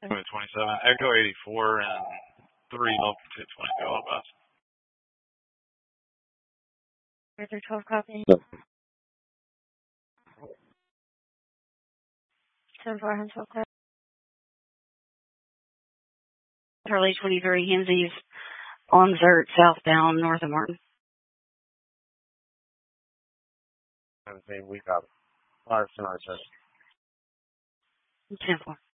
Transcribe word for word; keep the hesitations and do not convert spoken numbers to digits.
twenty-seven, Echo eighty-four, and three Delta two twenty, go up us. Arthur twelve copy. seven four Huntsville Club. Charlie twenty-three, Hensies on Zert, southbound, north of Martin. seventeen, we got it. Larson, I said. ten four.